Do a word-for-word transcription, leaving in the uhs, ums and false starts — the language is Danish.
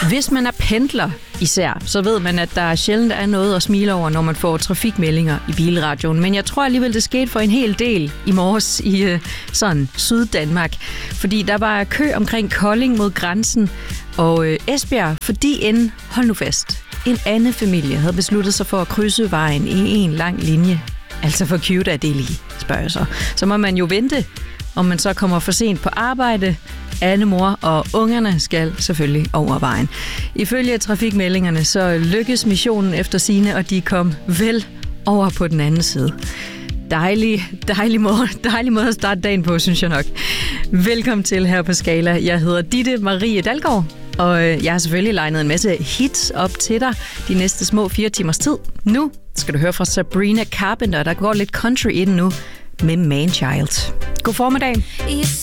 Hvis man er pendler især, så ved man, at der sjældent er noget at smile over, når man får trafikmeldinger i bilradioen. Men jeg tror alligevel, det skete for en hel del i morges i øh, sådan Syddanmark. Fordi der var kø omkring Kolding mod grænsen og øh, Esbjerg, fordi en, hold nu fast, en anden familie havde besluttet sig for at krydse vejen i en lang linje. Altså for cute er det lige, spørger jeg så. Så må man jo vente, om man så kommer for sent på arbejde. Anne mor og ungerne skal selvfølgelig over vejen. Ifølge trafikmeldingerne så lykkes missionen efter sigende, og de kom vel over på den anden side. Dejlig, dejlig måde, dejlig måde at starte dagen på, synes jeg nok. Velkommen til her på Skala. Jeg hedder Ditte Marie Dalgaard, og jeg har selvfølgelig legnet en masse hits op til dig de næste små fire timers tid. Nu skal du høre fra Sabrina Carpenter, der går lidt country i den nu, med Man Child. God formiddag.